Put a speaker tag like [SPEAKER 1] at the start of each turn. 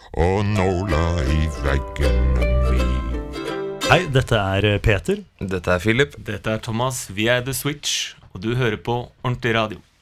[SPEAKER 1] og nåla i veggen min.
[SPEAKER 2] Hei, dette Peter.
[SPEAKER 3] Dette Philip.
[SPEAKER 4] Dette Thomas, vi The Switch, og du hører på Ordentlig Radio.